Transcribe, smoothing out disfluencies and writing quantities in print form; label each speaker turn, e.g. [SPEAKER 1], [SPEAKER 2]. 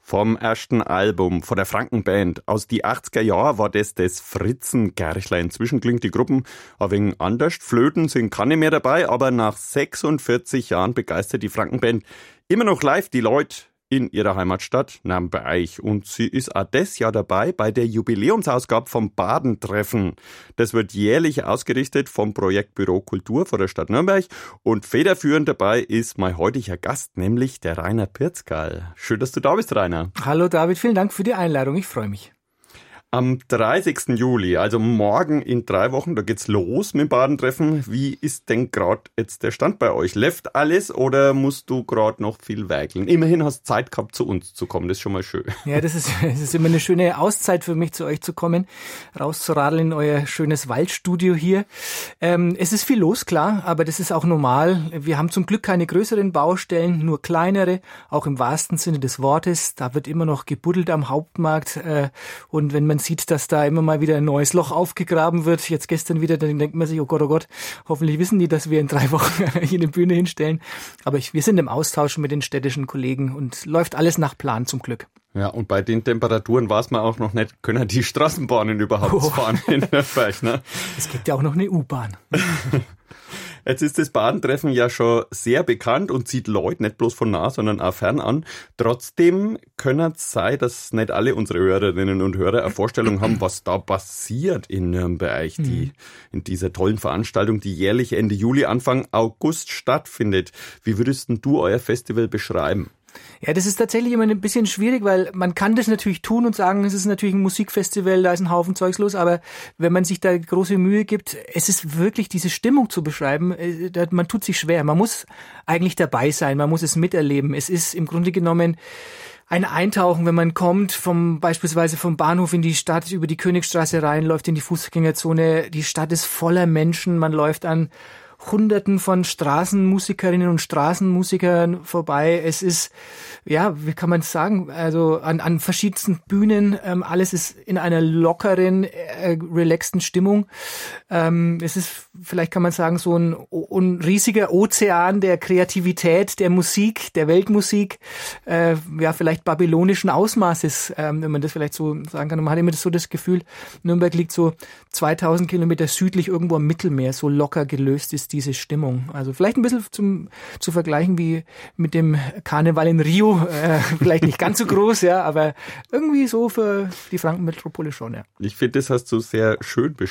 [SPEAKER 1] vom ersten Album von der Frankenband. Aus die 80er Jahren war das Fritzen-Gerchlein. Inzwischen klingt die Gruppe ein wenig anders. Flöten sind keine mehr dabei, aber nach 46 Jahren begeistert die Frankenband immer noch live die Leute in ihrer Heimatstadt Nürnberg. Und sie ist auch das Jahr dabei bei der Jubiläumsausgabe vom Badentreffen. Das wird jährlich ausgerichtet vom Projekt Büro Kultur von der Stadt Nürnberg. Und federführend dabei ist mein heutiger Gast, nämlich der Rainer Pirzgal. Schön, dass du da bist, Rainer.
[SPEAKER 2] Hallo David, vielen Dank für die Einladung. Ich freue mich.
[SPEAKER 1] Am 30. Juli, also morgen in 3 Wochen, da geht's los mit dem Badentreffen. Wie ist denn gerade jetzt der Stand bei euch? Läuft alles oder musst du gerade noch viel werkeln? Immerhin hast du Zeit gehabt, zu uns zu kommen, das ist schon mal schön.
[SPEAKER 2] Ja, das ist immer eine schöne Auszeit für mich, zu euch zu kommen, rauszuradeln in euer schönes Waldstudio hier. Es ist viel los, klar, aber das ist auch normal. Wir haben zum Glück keine größeren Baustellen, nur kleinere, auch im wahrsten Sinne des Wortes. Da wird immer noch gebuddelt am Hauptmarkt und wenn man sieht, dass da immer mal wieder ein neues Loch aufgegraben wird. Jetzt gestern wieder, dann denkt man sich, oh Gott, hoffentlich wissen die, dass wir in 3 Wochen hier eine Bühne hinstellen. Aber wir sind im Austausch mit den städtischen Kollegen und läuft alles nach Plan zum Glück.
[SPEAKER 1] Ja, und bei den Temperaturen weiß man auch noch nicht, können die Straßenbahnen überhaupt fahren in Nürnberg, ne?
[SPEAKER 2] Es gibt ja auch noch eine U-Bahn.
[SPEAKER 1] Jetzt ist das Badentreffen ja schon sehr bekannt und zieht Leute nicht bloß von nah, sondern auch fern an. Trotzdem können es sein, dass nicht alle unsere Hörerinnen und Hörer eine Vorstellung haben, was da passiert in Nürnberg, in dieser tollen Veranstaltung, die jährlich Ende Juli, Anfang August stattfindet. Wie würdest denn du euer Festival beschreiben?
[SPEAKER 2] Ja, das ist tatsächlich immer ein bisschen schwierig, weil man kann das natürlich tun und sagen, es ist natürlich ein Musikfestival, da ist ein Haufen Zeugs los, aber wenn man sich da große Mühe gibt, es ist wirklich diese Stimmung zu beschreiben, man tut sich schwer. Man muss eigentlich dabei sein, man muss es miterleben. Es ist im Grunde genommen ein Eintauchen, wenn man kommt, beispielsweise vom Bahnhof in die Stadt, über die Königstraße rein, läuft in die Fußgängerzone, die Stadt ist voller Menschen, man läuft an Hunderten von Straßenmusikerinnen und Straßenmusikern vorbei. Es ist, ja, wie kann man es sagen, also an verschiedensten Bühnen, alles ist in einer lockeren, relaxten Stimmung. Es ist, vielleicht kann man sagen, so ein riesiger Ozean der Kreativität, der Musik, der Weltmusik, ja, vielleicht babylonischen Ausmaßes, wenn man das vielleicht so sagen kann. Und man hat immer so das Gefühl, Nürnberg liegt so 2000 Kilometer südlich irgendwo am Mittelmeer, so locker gelöst ist diese Stimmung. Also vielleicht ein bisschen zu vergleichen wie mit dem Karneval in Rio. Vielleicht nicht ganz so groß, ja, aber irgendwie so für die Frankenmetropole schon, ja.
[SPEAKER 1] Ich finde, das hast du sehr schön beschrieben.